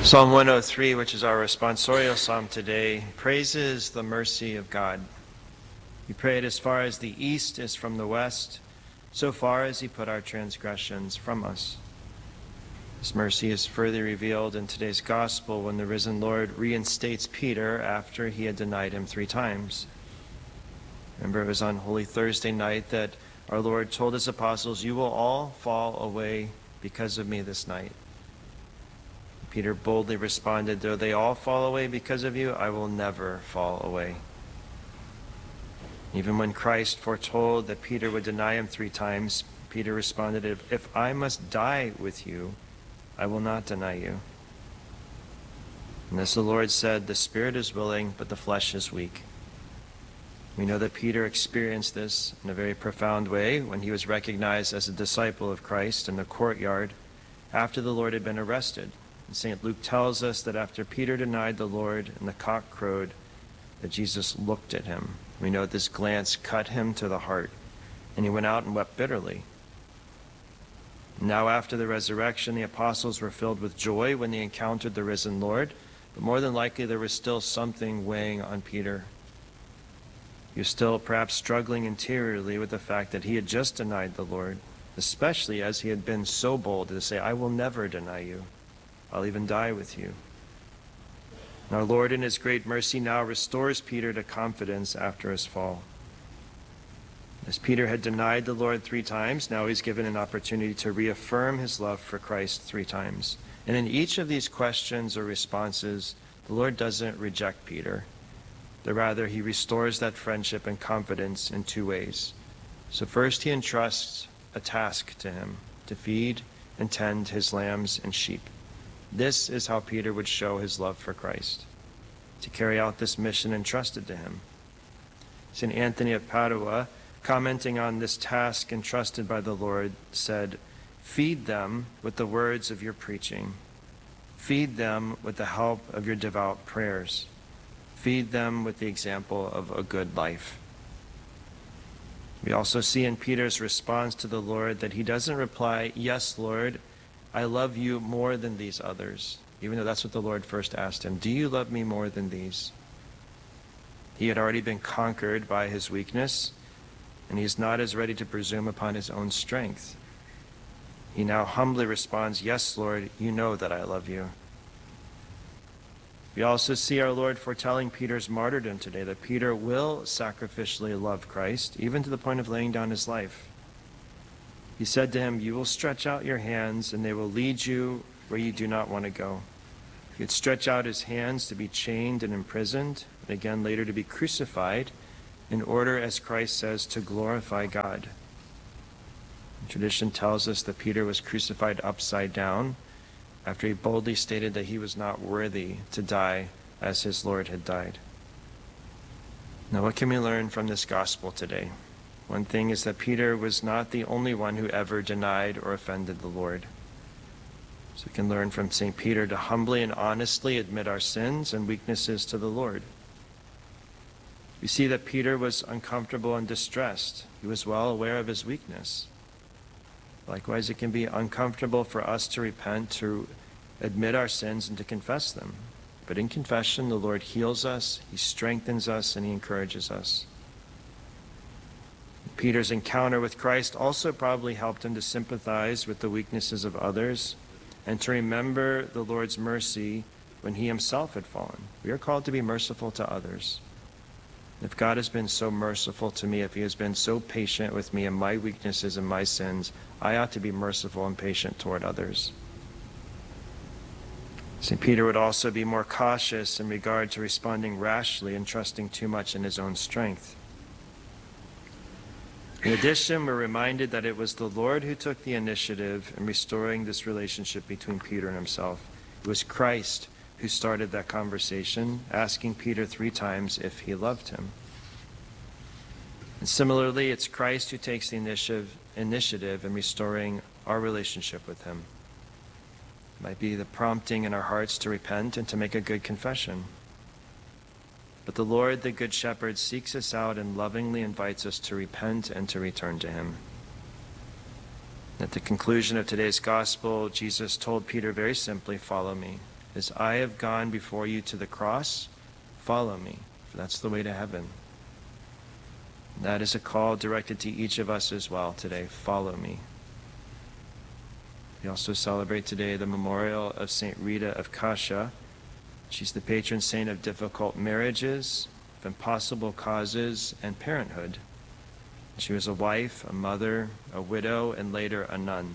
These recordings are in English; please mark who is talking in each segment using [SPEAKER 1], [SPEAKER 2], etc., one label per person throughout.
[SPEAKER 1] Psalm 103, which is our responsorial psalm today, praises the mercy of God. We pray it as far as the east is from the west, so far as he put our transgressions from us. This mercy is further revealed in today's gospel when the risen Lord reinstates Peter after he had denied him 3 times. Remember, it was on Holy Thursday night that our Lord told his apostles, "You will all fall away because of me this night." Peter boldly responded, "Though they all fall away because of you, I will never fall away." Even when Christ foretold that Peter would deny him 3 times, Peter responded, "If I must die with you, I will not deny you." And as the Lord said, the spirit is willing, but the flesh is weak. We know that Peter experienced this in a very profound way when he was recognized as a disciple of Christ in the courtyard after the Lord had been arrested. And St. Luke tells us that after Peter denied the Lord and the cock crowed, that Jesus looked at him. We know this glance cut him to the heart, and he went out and wept bitterly. Now after the resurrection, the apostles were filled with joy when they encountered the risen Lord, but more than likely there was still something weighing on Peter. He was still perhaps struggling interiorly with the fact that he had just denied the Lord, especially as he had been so bold to say, "I will never deny you. I'll even die with you." And our Lord in his great mercy now restores Peter to confidence after his fall. As Peter had denied the Lord 3 times, now he's given an opportunity to reaffirm his love for Christ 3 times. And in each of these questions or responses, the Lord doesn't reject Peter, but rather he restores that friendship and confidence in 2 ways. So first, he entrusts a task to him, to feed and tend his lambs and sheep. This is how Peter would show his love for Christ, to carry out this mission entrusted to him. St. Anthony of Padua, commenting on this task entrusted by the Lord, said, "Feed them with the words of your preaching. Feed them with the help of your devout prayers. Feed them with the example of a good life." We also see in Peter's response to the Lord that he doesn't reply, "Yes, Lord, I love you more than these others," even though that's what the Lord first asked him. "Do you love me more than these?" He had already been conquered by his weakness, and he is not as ready to presume upon his own strength. He now humbly responds, "Yes, Lord, you know that I love you." We also see our Lord foretelling Peter's martyrdom today, that Peter will sacrificially love Christ, even to the point of laying down his life. He said to him, "You will stretch out your hands, and they will lead you where you do not want to go." He would stretch out his hands to be chained and imprisoned, and again later to be crucified, in order, as Christ says, to glorify God. Tradition tells us that Peter was crucified upside down after he boldly stated that he was not worthy to die as his Lord had died. Now, what can we learn from this gospel today? One thing is that Peter was not the only one who ever denied or offended the Lord. So we can learn from St. Peter to humbly and honestly admit our sins and weaknesses to the Lord. We see that Peter was uncomfortable and distressed. He was well aware of his weakness. Likewise, it can be uncomfortable for us to repent, to admit our sins, and to confess them. But in confession, the Lord heals us, he strengthens us, and he encourages us. Peter's encounter with Christ also probably helped him to sympathize with the weaknesses of others and to remember the Lord's mercy when he himself had fallen. We are called to be merciful to others. If God has been so merciful to me, if he has been so patient with me and my weaknesses and my sins, I ought to be merciful and patient toward others. St. Peter would also be more cautious in regard to responding rashly and trusting too much in his own strength. In addition, we're reminded that it was the Lord who took the initiative in restoring this relationship between Peter and himself. It was Christ who started that conversation, asking Peter 3 times if he loved him. And similarly, it's Christ who takes the initiative in restoring our relationship with him. It might be the prompting in our hearts to repent and to make a good confession. But the Lord, the Good Shepherd, seeks us out and lovingly invites us to repent and to return to him. At the conclusion of today's gospel, Jesus told Peter very simply, "Follow me." As I have gone before you to the cross, follow me, for that's the way to heaven. That is a call directed to each of us as well today. Follow me. We also celebrate today the memorial of St. Rita of Cascia. She's the patron saint of difficult marriages, of impossible causes, and parenthood. She was a wife, a mother, a widow, and later a nun.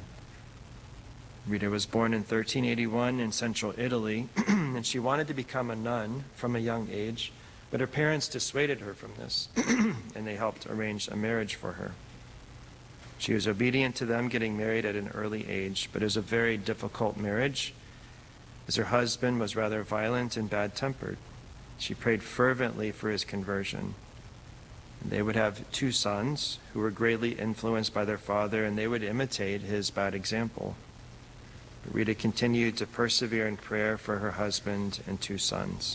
[SPEAKER 1] Rita was born in 1381 in central Italy, and she wanted to become a nun from a young age, but her parents dissuaded her from this, and they helped arrange a marriage for her. She was obedient to them, getting married at an early age, but it was a very difficult marriage, as her husband was rather violent and bad-tempered. She prayed fervently for his conversion. They would have 2 sons who were greatly influenced by their father, and they would imitate his bad example. But Rita continued to persevere in prayer for her husband and 2 sons.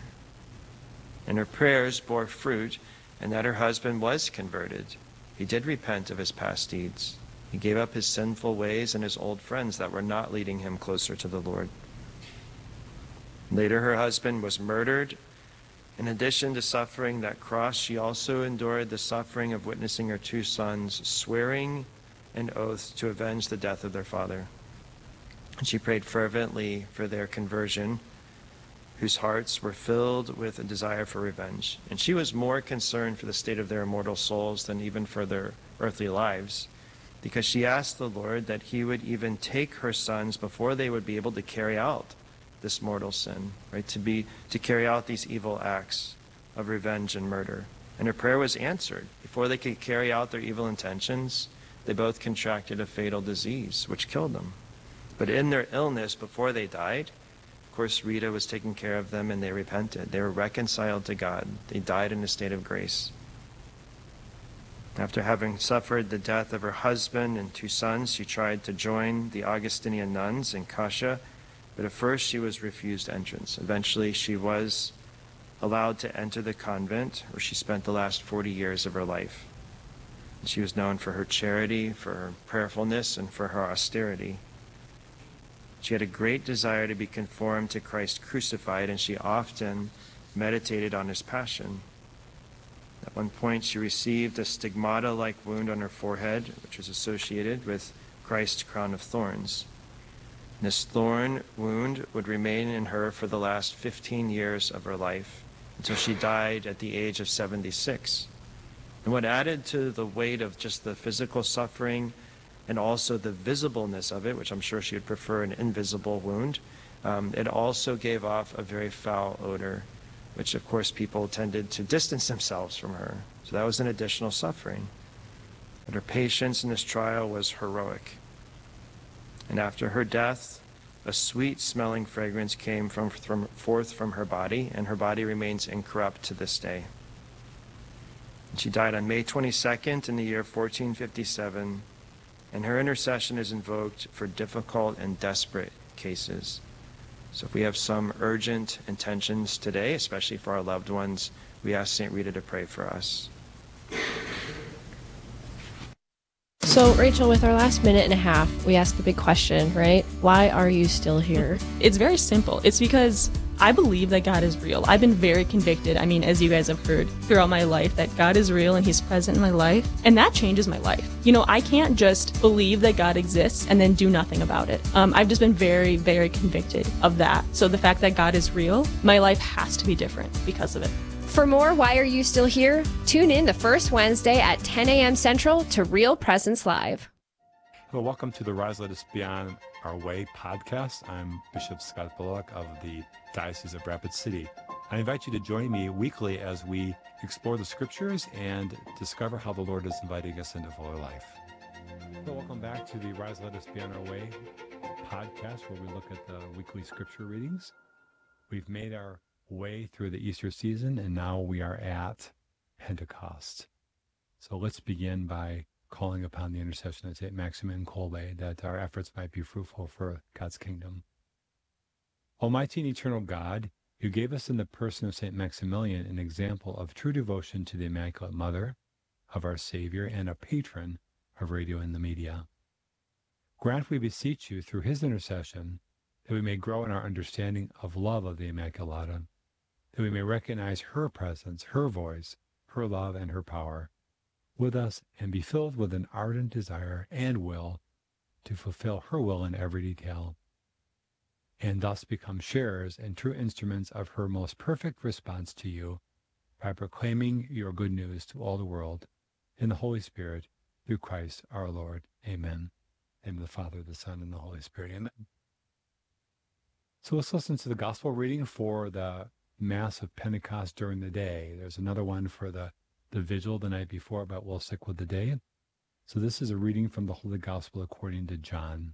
[SPEAKER 1] And her prayers bore fruit, and that her husband was converted. He did repent of his past deeds. He gave up his sinful ways and his old friends that were not leading him closer to the Lord. Later, her husband was murdered. In addition to suffering that cross, she also endured the suffering of witnessing her 2 sons swearing an oath to avenge the death of their father. And she prayed fervently for their conversion, whose hearts were filled with a desire for revenge. And she was more concerned for the state of their immortal souls than even for their earthly lives, because she asked the Lord that he would even take her sons before they would be able to carry out this mortal sin, right? To carry out these evil acts of revenge and murder. And her prayer was answered. Before they could carry out their evil intentions, they both contracted a fatal disease, which killed them. But in their illness, before they died, of course, Rita was taking care of them, and they repented. They were reconciled to God. They died in a state of grace. After having suffered the death of her husband and 2 sons, she tried to join the Augustinian nuns in Cascia, but at first she was refused entrance. Eventually she was allowed to enter the convent, where she spent the last 40 years of her life. She was known for her charity, for her prayerfulness, and for her austerity. She had a great desire to be conformed to Christ crucified, and she often meditated on his passion. At one point, she received a stigmata-like wound on her forehead, which was associated with Christ's crown of thorns. This thorn wound would remain in her for the last 15 years of her life, until she died at the age of 76. And what added to the weight of just the physical suffering and also the visibleness of it, which I'm sure she would prefer an invisible wound, it also gave off a very foul odor, which of course people tended to distance themselves from her. So that was an additional suffering. But her patience in this trial was heroic. And after her death, a sweet-smelling fragrance came forth from her body, and her body remains incorrupt to this day. She died on May 22nd in the year 1457, and her intercession is invoked for difficult and desperate cases. So if we have some urgent intentions today, especially for our loved ones, we ask St. Rita to pray for us.
[SPEAKER 2] So, Rachel, with our last minute and a half, we ask the big question, right? Why are you still here?
[SPEAKER 3] It's very simple. It's because I believe that God is real. I've been very convicted, as you guys have heard throughout my life, that God is real and he's present in my life. And that changes my life. I can't just believe that God exists and then do nothing about it. I've just been very, very convicted of that. So the fact that God is real, my life has to be different because of it.
[SPEAKER 2] For more Why Are You Still Here? Tune in the first Wednesday at 10 a.m. Central to Real Presence Live.
[SPEAKER 4] Well, welcome to the Rise Let Us Be On Our Way podcast. I'm Bishop Scott Bullock of the Diocese of Rapid City. I invite you to join me weekly as we explore the scriptures and discover how the Lord is inviting us into fuller life. So welcome back to the Rise Let Us Be On Our Way podcast, where we look at the weekly scripture readings. We've made our way through the Easter season, and now we are at Pentecost. So let's begin by calling upon the intercession of St. Maximin Kolbe, that our efforts might be fruitful for God's kingdom. Almighty and eternal God, you gave us in the person of St. Maximilian an example of true devotion to the Immaculate Mother of our Savior and a patron of radio and the media. Grant, we beseech you, through his intercession, that we may grow in our understanding of love of the Immaculata, that we may recognize her presence, her voice, her love, and her power with us, and be filled with an ardent desire and will to fulfill her will in every detail, and thus become sharers and true instruments of her most perfect response to you by proclaiming your good news to all the world in the Holy Spirit, through Christ our Lord. Amen. In the name of the Father, the Son, and the Holy Spirit. Amen. So let's listen to the Gospel reading for the Mass of Pentecost during the day. There's another one for the vigil the night before, but we'll stick with the day. So this is a reading from the Holy Gospel according to John.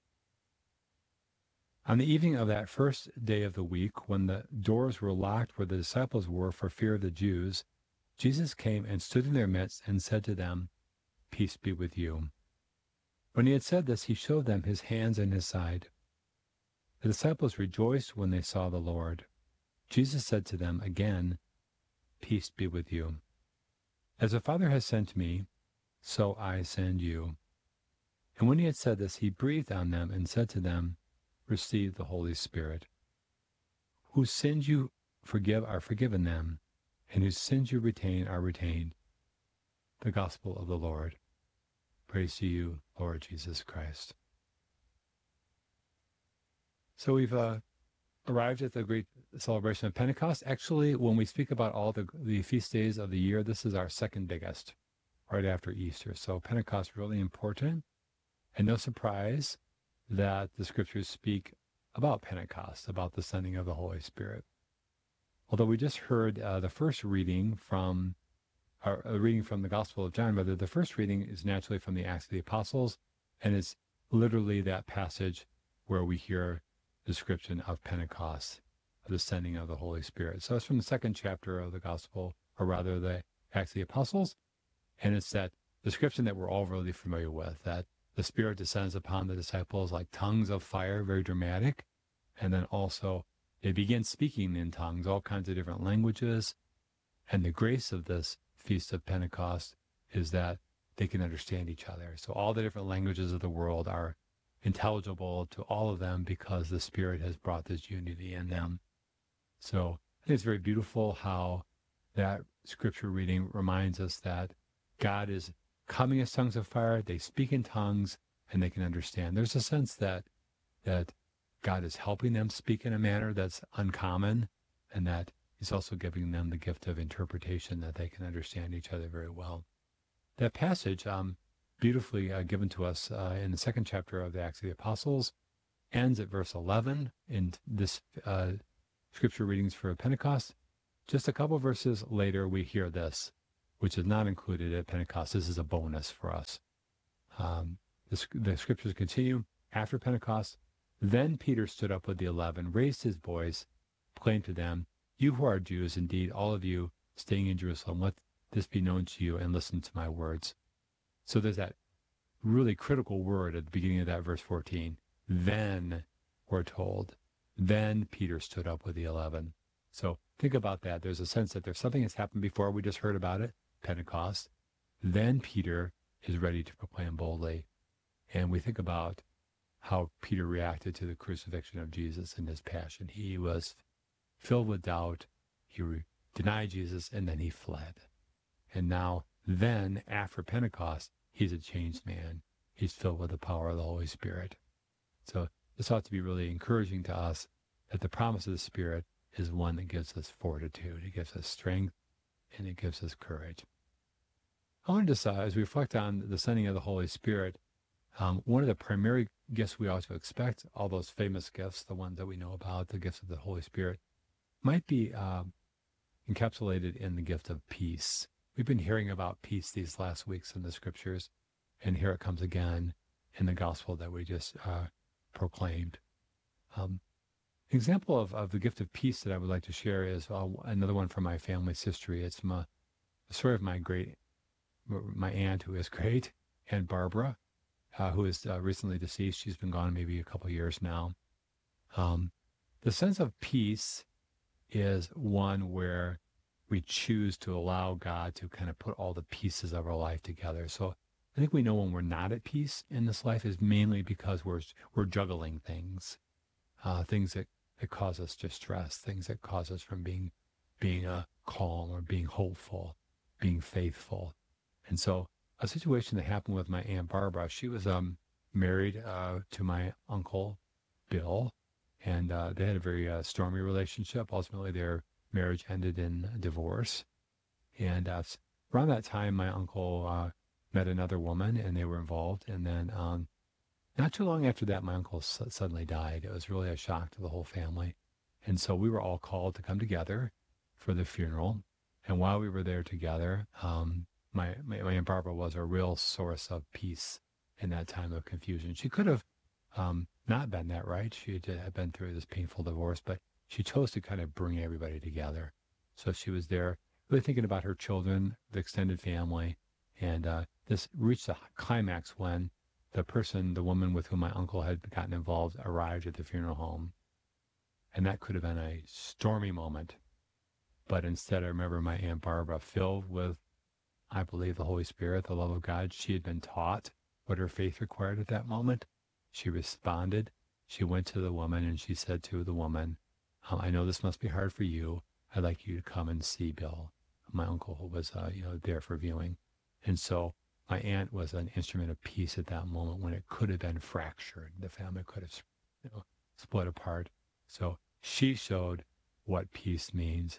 [SPEAKER 4] On the evening of that first day of the week, when the doors were locked where the disciples were for fear of the Jews, Jesus came and stood in their midst and said to them, "Peace be with you." When he had said this, he showed them his hands and his side. The disciples rejoiced when they saw the Lord. Jesus said to them again, "Peace be with you. As the Father has sent me, so I send you." And when he had said this, he breathed on them and said to them, "Receive the Holy Spirit. Whose sins you forgive are forgiven them, and whose sins you retain are retained." The Gospel of the Lord. Praise to you, Lord Jesus Christ. So we've arrived at the great celebration of Pentecost. Actually, when we speak about all the feast days of the year, this is our second biggest, right after Easter. So Pentecost is really important, and no surprise that the scriptures speak about Pentecost, about the sending of the Holy Spirit. Although we just heard the first reading from the Gospel of John, the first reading is naturally from the Acts of the Apostles, and it's literally that passage where we hear description of Pentecost, of the sending of the Holy Spirit. So it's from the second chapter of the Gospel, or rather the Acts of the Apostles, and it's that description that we're all really familiar with, that the Spirit descends upon the disciples like tongues of fire, very dramatic, and then also they begin speaking in tongues, all kinds of different languages, and the grace of this Feast of Pentecost is that they can understand each other. So all the different languages of the world are intelligible to all of them because the Spirit has brought this unity in them. So I think it's very beautiful how that scripture reading reminds us that God is coming as tongues of fire, they speak in tongues, and they can understand. There's a sense that God is helping them speak in a manner that's uncommon, and that he's also giving them the gift of interpretation that they can understand each other very well. That passage, beautifully given to us in the second chapter of the Acts of the Apostles, ends at verse 11 in this scripture readings for Pentecost. Just a couple verses later, we hear this, which is not included at Pentecost. This is a bonus for us. The scriptures continue. After Pentecost, then Peter stood up with the 11, raised his voice, proclaimed to them, "You who are Jews, indeed, all of you staying in Jerusalem, let this be known to you and listen to my words." So there's that really critical word at the beginning of that verse 14. Then, we're told, then Peter stood up with the 11. So think about that. There's a sense that there's something that's happened before. We just heard about it, Pentecost. Then Peter is ready to proclaim boldly. And we think about how Peter reacted to the crucifixion of Jesus and his passion. He was filled with doubt. He denied Jesus, and then he fled. And now, then, after Pentecost, he's a changed man. He's filled with the power of the Holy Spirit. So this ought to be really encouraging to us that the promise of the Spirit is one that gives us fortitude. It gives us strength, and it gives us courage. I want to decide, as we reflect on the sending of the Holy Spirit, one of the primary gifts we ought to expect, all those famous gifts, the ones that we know about, the gifts of the Holy Spirit, might be encapsulated in the gift of peace. We've been hearing about peace these last weeks in the scriptures, and here it comes again in the gospel that we just proclaimed. An example of the gift of peace that I would like to share is another one from my family's history. It's from a story of my aunt, who is great, Aunt Barbara, who is recently deceased. She's been gone maybe a couple of years now. The sense of peace is one where we choose to allow God to kind of put all the pieces of our life together. So I think we know when we're not at peace in this life is mainly because we're juggling things. things that cause us distress, things that cause us from being calm or being hopeful, being faithful. And so a situation that happened with my Aunt Barbara, she was married to my uncle Bill, and they had a very stormy relationship. Ultimately, their marriage ended in divorce. And around that time, my uncle met another woman, and they were involved. And then not too long after that, my uncle suddenly died. It was really a shock to the whole family. And so we were all called to come together for the funeral. And while we were there together, my Aunt Barbara was a real source of peace in that time of confusion. She could have not been that, right? She had been through this painful divorce, but she chose to kind of bring everybody together. So she was there really thinking about her children, the extended family, and this reached a climax when the woman with whom my uncle had gotten involved, arrived at the funeral home. And that could have been a stormy moment. But instead, I remember my Aunt Barbara, filled with, I believe, the Holy Spirit, the love of God. She had been taught what her faith required at that moment. She responded. She went to the woman and she said to the woman, I know this must be hard for you. I'd like you to come and see Bill. My uncle was, there for viewing. And so my aunt was an instrument of peace at that moment when it could have been fractured. The family could have, split apart. So she showed what peace means,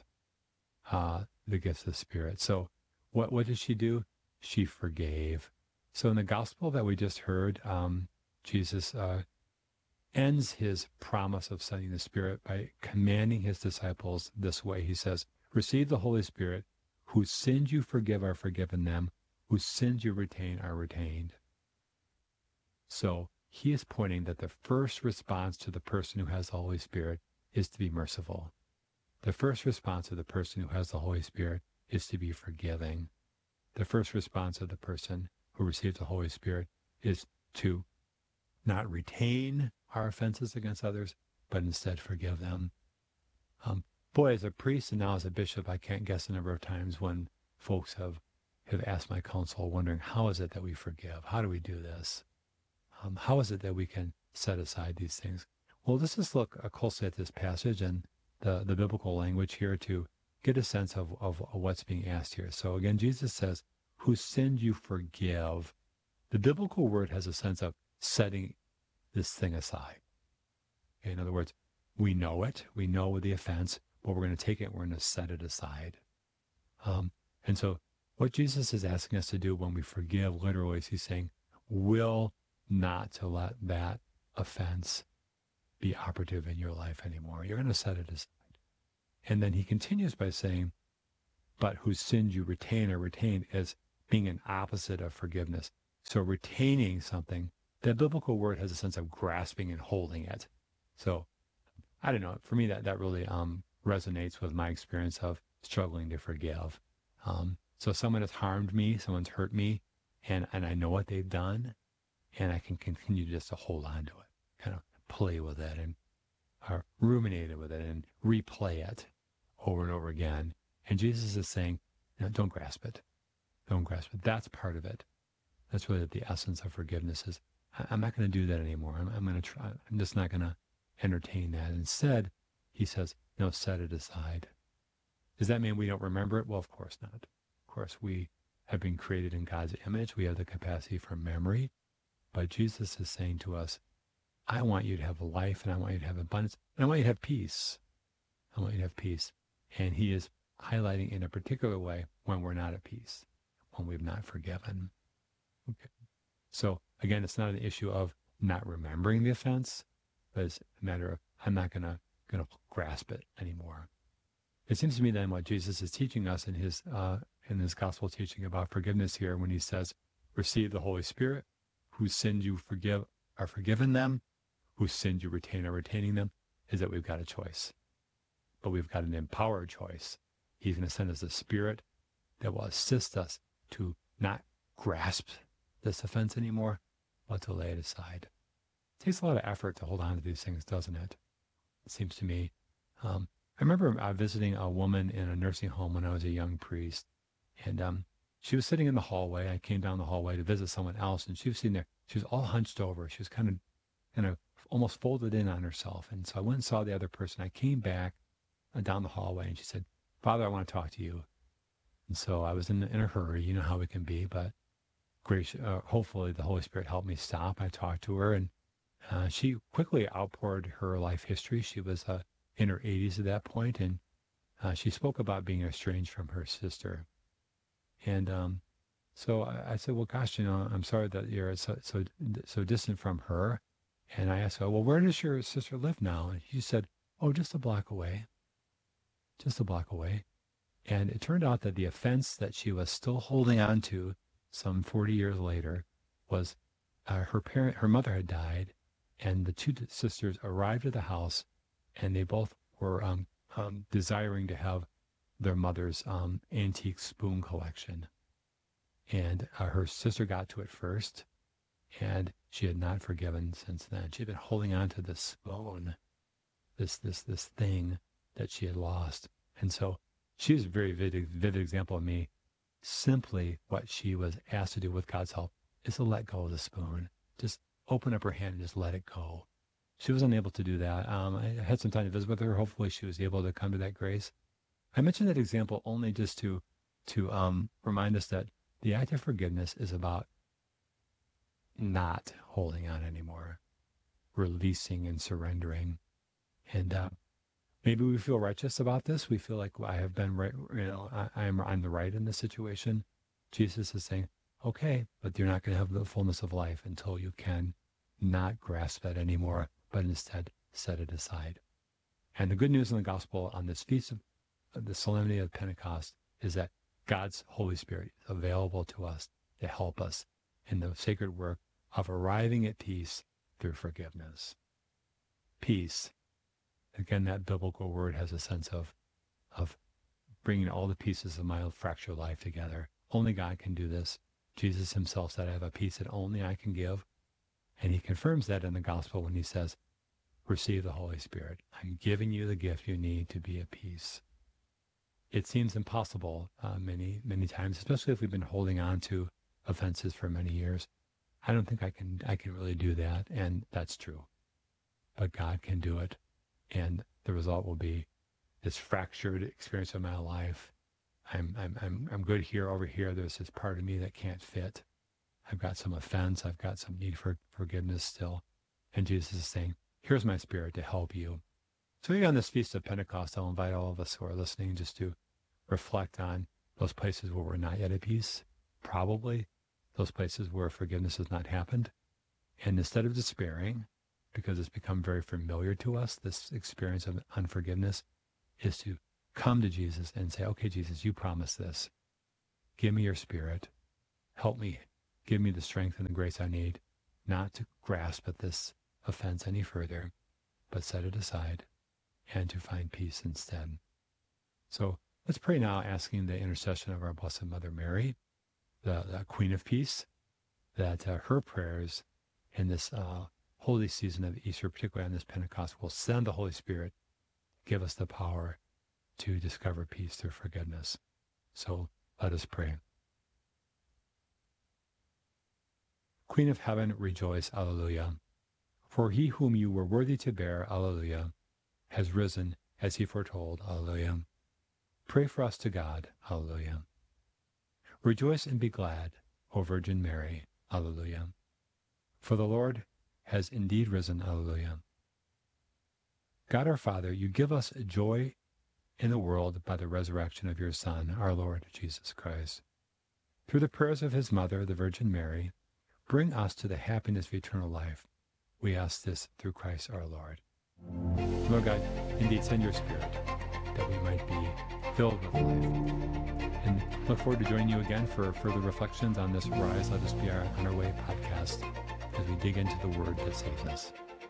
[SPEAKER 4] the gifts of the Spirit. So what did she do? She forgave. So in the gospel that we just heard, Jesus ends his promise of sending the Spirit by commanding his disciples this way. He says, receive the Holy Spirit, whose sins you forgive are forgiven them, whose sins you retain are retained. So he is pointing that the first response to the person who has the Holy Spirit is to be merciful. The first response of the person who has the Holy Spirit is to be forgiving. The first response of the person who receives the Holy Spirit is to not retain our offenses against others, but instead forgive them. As a priest and now as a bishop, I can't guess the number of times when folks have asked my counsel, wondering, how is it that we forgive? How do we do this? How is it that we can set aside these things? Well, let's just look closely at this passage and the biblical language here to get a sense of what's being asked here. So again, Jesus says, whose sins you forgive. The biblical word has a sense of setting this thing aside. Okay, in other words, we know it, we know the offense, but we're going to take it and we're going to set it aside. And so what Jesus is asking us to do when we forgive, literally, is he's saying, will not to let that offense be operative in your life anymore. You're going to set it aside. And then he continues by saying, but whose sins you retain are retained, as being an opposite of forgiveness. So retaining something, the biblical word has a sense of grasping and holding it. So I don't know, for me that really resonates with my experience of struggling to forgive. So someone has harmed me, someone's hurt me, and I know what they've done, and I can continue just to hold on to it, kind of play with it and ruminate with it and replay it over and over again. And Jesus is saying, don't grasp it. Don't grasp it. That's part of it. That's really the essence of forgiveness is, I'm not going to do that anymore. I'm going to try. I'm just not going to entertain that. Instead, he says, no, set it aside. Does that mean we don't remember it? Well, of course not. Of course, we have been created in God's image. We have the capacity for memory. But Jesus is saying to us, I want you to have life, and I want you to have abundance, and I want you to have peace. I want you to have peace. And he is highlighting in a particular way when we're not at peace, when we've not forgiven. Okay. So again, it's not an issue of not remembering the offense, but it's a matter of I'm not gonna grasp it anymore. It seems to me then what Jesus is teaching us in his gospel teaching about forgiveness here, when he says, receive the Holy Spirit, whose sins you forgive are forgiven them, whose sins you retain are retaining them, is that we've got a choice. But we've got an empowered choice. He's going to send us a Spirit that will assist us to not grasp this offense anymore, but to lay it aside. It takes a lot of effort to hold on to these things, doesn't it? It seems to me. I remember visiting a woman in a nursing home when I was a young priest, and she was sitting in the hallway. I came down the hallway to visit someone else, and she was sitting there. She was all hunched over. She was kind of almost folded in on herself. And so I went and saw the other person. I came back down the hallway, and she said, Father, I want to talk to you. And so I was in a hurry. You know how we can be, but hopefully the Holy Spirit helped me stop. I talked to her, and she quickly outpoured her life history. She was in her 80s at that point, and she spoke about being estranged from her sister. And so I said, well, gosh, I'm sorry that you're so distant from her. And I asked her, well, where does your sister live now? And she said, oh, just a block away. Just a block away. And it turned out that the offense that she was still holding on to some 40 years later was her mother had died, and the two sisters arrived at the house, and they both were desiring to have their mother's antique spoon collection. And her sister got to it first, and she had not forgiven since then. She had been holding on to this spoon, this thing that she had lost. And so she was a very vivid example of me. Simply what she was asked to do with God's help is to let go of the spoon. Just open up her hand and just let it go. She was unable to do that. I had some time to visit with her. Hopefully she was able to come to that grace. I mentioned that example only just to remind us that the act of forgiveness is about not holding on anymore, releasing and surrendering. And maybe we feel righteous about this. We feel like I have been right. I'm the right in this situation. Jesus is saying, okay, but you're not going to have the fullness of life until you can not grasp it anymore, but instead set it aside. And the good news in the gospel on this feast of the solemnity of Pentecost is that God's Holy Spirit is available to us to help us in the sacred work of arriving at peace through forgiveness. Peace. Again, that biblical word has a sense of bringing all the pieces of my fractured life together. Only God can do this. Jesus himself said, I have a peace that only I can give. And he confirms that in the gospel when he says, receive the Holy Spirit. I'm giving you the gift you need to be at peace. It seems impossible many times, especially if we've been holding on to offenses for many years. I don't think I can really do that, and that's true. But God can do it, and the result will be this fractured experience of my life. I'm good here, over here. There's this part of me that can't fit. I've got some offense. I've got some need for forgiveness still. And Jesus is saying, here's my Spirit to help you. So maybe on this Feast of Pentecost, I'll invite all of us who are listening just to reflect on those places where we're not yet at peace, probably those places where forgiveness has not happened. And instead of despairing, because it's become very familiar to us, this experience of unforgiveness, is to come to Jesus and say, okay, Jesus, you promised this. Give me your Spirit. Help me. Give me the strength and the grace I need not to grasp at this offense any further, but set it aside and to find peace instead. So let's pray now, asking the intercession of our Blessed Mother Mary, the Queen of Peace, that her prayers in this holy season of Easter, particularly on this Pentecost, will send the Holy Spirit, give us the power to discover peace through forgiveness. So let us pray. Queen of Heaven, rejoice, Alleluia. For he whom you were worthy to bear, Alleluia, has risen as he foretold, Alleluia. Pray for us to God, Alleluia. Rejoice and be glad, O Virgin Mary, Alleluia. For the Lord has indeed risen, Alleluia. God our Father, you give us joy in the world by the resurrection of your Son, our Lord Jesus Christ. Through the prayers of his mother, the Virgin Mary, bring us to the happiness of eternal life. We ask this through Christ our Lord. Lord God, indeed send your Spirit, that we might be filled with life. And look forward to joining you again for further reflections on this Rise, Let Us Be on Our Way podcast as we dig into the Word that saves us.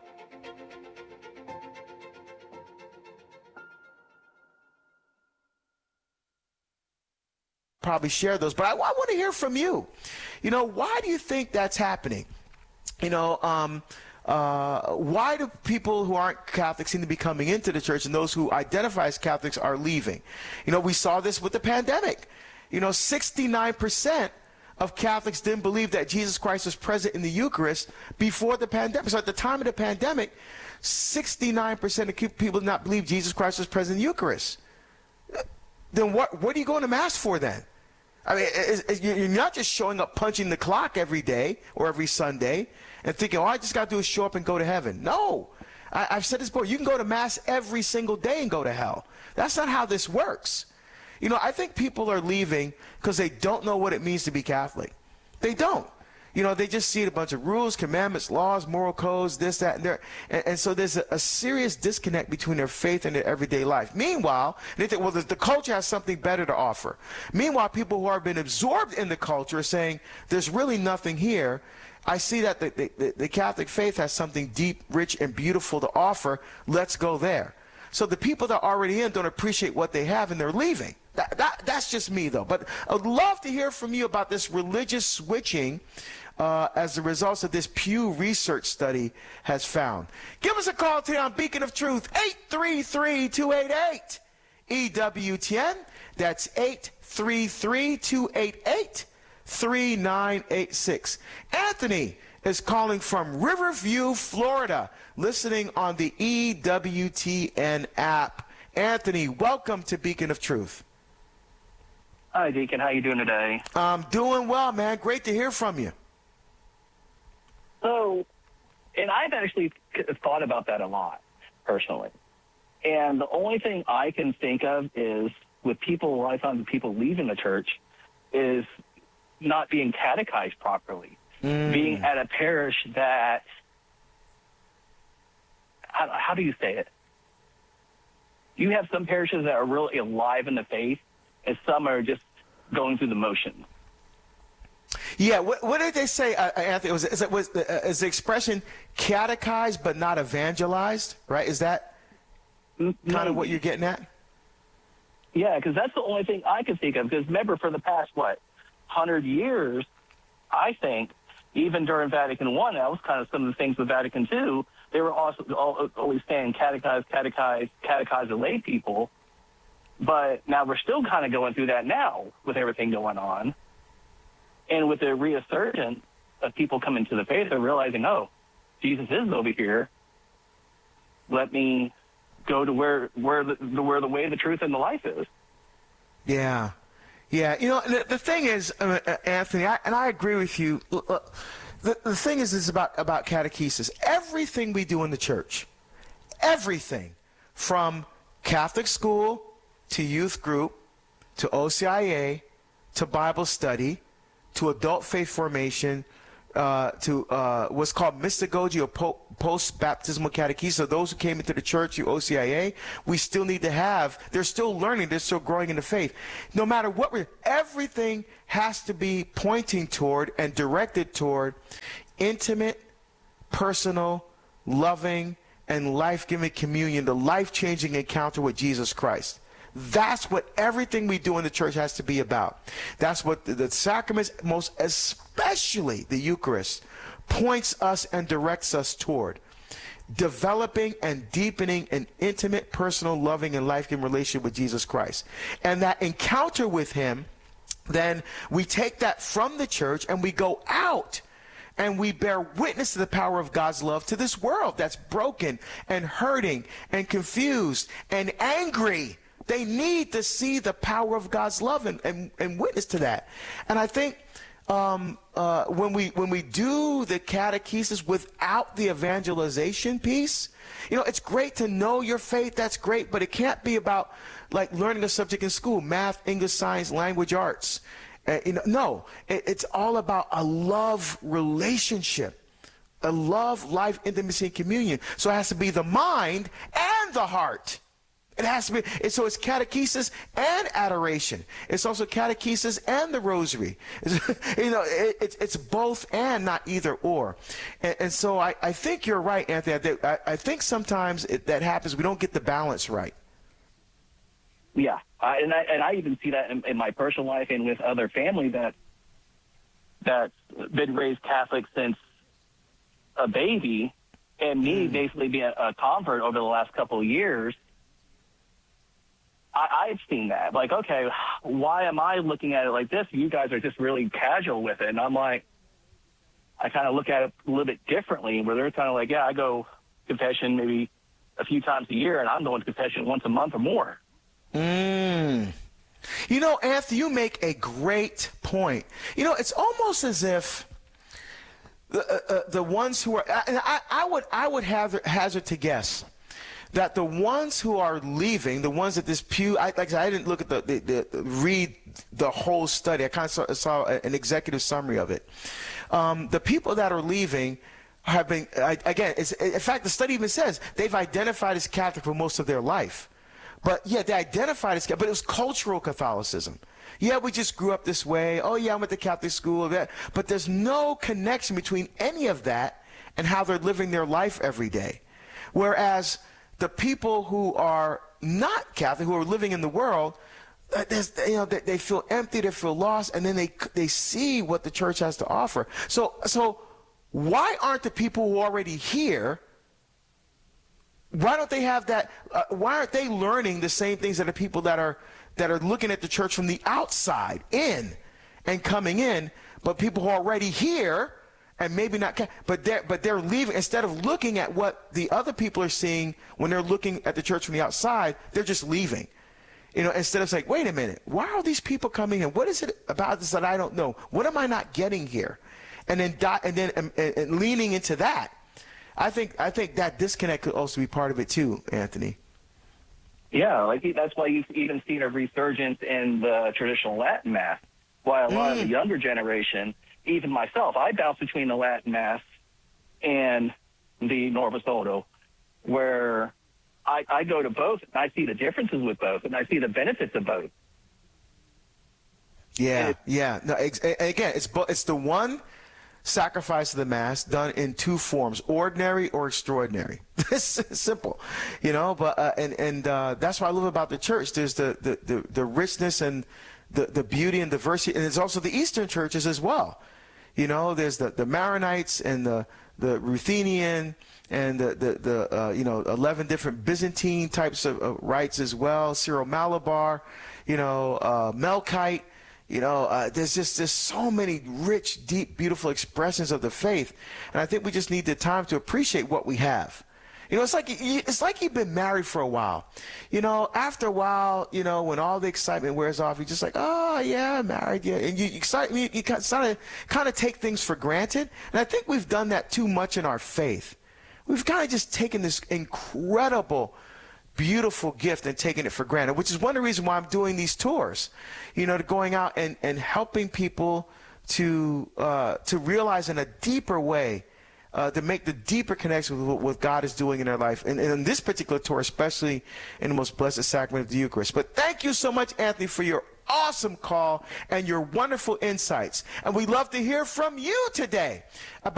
[SPEAKER 5] Probably share those, but I want to hear from you. Why do you think that's happening? Why do people who aren't Catholics seem to be coming into the church, and those who identify as Catholics are leaving? We saw this with the pandemic. 69% of Catholics didn't believe that Jesus Christ was present in the Eucharist before the pandemic. So at the time of the pandemic, 69% of people did not believe Jesus Christ was present in the Eucharist. Then what are you going to Mass for then? I mean, you're not just showing up punching the clock every day or every Sunday and thinking, all I just got to do is show up and go to heaven. No. I've said this before. You can go to Mass every single day and go to hell. That's not how this works. You know, I think people are leaving because they don't know what it means to be Catholic. They don't. You know, they just see a bunch of rules, commandments, laws, moral codes, this, that, and there. And so there's a serious disconnect between their faith and their everyday life. Meanwhile, they think, well, the culture has something better to offer. Meanwhile, people who have been absorbed in the culture are saying, there's really nothing here. I see that the Catholic faith has something deep, rich, and beautiful to offer. Let's go there. So the people that are already in don't appreciate what they have, and they're leaving. That's just me, though. But I would love to hear from you about this religious switching as the results of this Pew Research study has found. Give us a call today on Beacon of Truth, 833-288-EWTN. That's 833-288-3986. Anthony is calling from Riverview, Florida, listening on the EWTN app. Anthony, welcome to Beacon of Truth.
[SPEAKER 6] Hi, Deacon. How you doing today?
[SPEAKER 5] I'm doing well, man. Great to hear from you.
[SPEAKER 6] So, and I've actually thought about that a lot, personally. And the only thing I can think of is with people, a lot of times people leaving the church, is not being catechized properly. Being at a parish that, how do you say it? You have some parishes that are really alive in the faith, and some are just going through the motions.
[SPEAKER 5] Yeah, what did they say, Anthony? Is the expression catechized but not evangelized, right? Is that kind of what you're getting at?
[SPEAKER 6] Yeah, because that's the only thing I can think of. Because remember, for the past, 100 years, I think, even during Vatican I, that was kind of some of the things with Vatican II, they were also always saying catechize the lay people. But now we're still kind of going through that now with everything going on. And with the resurgence of people coming to the faith, they're realizing, oh, Jesus is over here. Let me go to where the way, the truth, and the life is.
[SPEAKER 5] Yeah. Yeah. You know, the thing is, Anthony, I agree with you. The thing is about catechesis. Everything we do in the church, everything from Catholic school to youth group to OCIA to Bible study to adult faith formation to what's called mystagogy or post-baptismal catechesis. So those who came into the church through OCIA, we still need to have, they're still learning, they're still growing in the faith. No matter what, everything has to be pointing toward and directed toward intimate, personal, loving, and life-giving communion, the life-changing encounter with Jesus Christ. That's what everything we do in the church has to be about. That's what the sacraments, most especially the Eucharist, points us and directs us toward. Developing and deepening an intimate, personal, loving, and life-giving relationship with Jesus Christ. And that encounter with him, then we take that from the church and we go out and we bear witness to the power of God's love to this world that's broken and hurting and confused and angry. They need to see the power of God's love and witness to that. And I think when we do the catechesis without the evangelization piece, you know, it's great to know your faith. That's great, but it can't be about like learning a subject in school, math, English, science, language, arts. No, it's all about a love relationship, a love, life, intimacy, and communion. So it has to be the mind and the heart. It has to be, so it's catechesis and adoration. It's also catechesis and the rosary. It's both and, not either or. And so I think you're right, Anthony. I think sometimes that happens. We don't get the balance right.
[SPEAKER 6] Yeah, I even see that in my personal life and with other family that's been raised Catholic since a baby, and me basically being a convert over the last couple of years. I've seen that. Like, okay, why am I looking at it like this? You guys are just really casual with it. And I'm like, I kind of look at it a little bit differently, where they're kind of like, yeah, I go confession maybe a few times a year, and I'm going to confession once a month or more.
[SPEAKER 5] You know, Anthony, you make a great point. You know, it's almost as if the ones who are, and I would hazard to guess that the ones who are leaving, the ones at this pew, like I said, I didn't look at read the whole study. I kind of saw an executive summary of it. The people that are leaving have been, again, in fact, the study even says they've identified as Catholic for most of their life. But yeah, they identified as Catholic, but it was cultural Catholicism. Yeah, we just grew up this way. Oh yeah, I went to Catholic school. But there's no connection between any of that and how they're living their life every day. Whereas the people who are not Catholic, who are living in the world, they feel empty, they feel lost, and then they see what the church has to offer. So why aren't the people who are already here? Why don't they have that? Why aren't they learning the same things that the people that are looking at the church from the outside in and coming in? But people who are already here and maybe not, but they're leaving. Instead of looking at what the other people are seeing when they're looking at the church from the outside, they're just leaving. You know, instead of saying, wait a minute, why are these people coming in? What is it about this that I don't know? What am I not getting here? And then leaning into that. I think that disconnect could also be part of it too, Anthony.
[SPEAKER 6] Yeah, like that's why you've even seen a resurgence in the traditional Latin Mass. Why a lot of the younger generation, even myself, I bounce between the Latin Mass and the Novus Ordo, where I go to both, and I see the differences with both, and I see the benefits of both.
[SPEAKER 5] Yeah. No, again, it's the one sacrifice of the Mass done in two forms, ordinary or extraordinary. It's simple, you know. But that's what I love about the church. There's the richness and the beauty and diversity, and there's also the Eastern churches as well. You know, there's the Maronites and the Ruthenian and the 11 different Byzantine types of rites as well. Syro-Malabar, Melkite. There's so many rich, deep, beautiful expressions of the faith, and I think we just need the time to appreciate what we have. It's like you've been married for a while. After a while, when all the excitement wears off, you're just like, oh yeah, I'm married, yeah, and you kind of take things for granted, and I think we've done that too much in our faith. We've kind of just taken this incredible, beautiful gift and taking it for granted, which is one of the reasons why I'm doing these tours, to going out and helping people to realize in a deeper way, to make the deeper connection with what God is doing in their life. And in this particular tour, especially in the most blessed sacrament of the Eucharist. But thank you so much, Anthony, for your awesome call and your wonderful insights. And we'd love to hear from you today about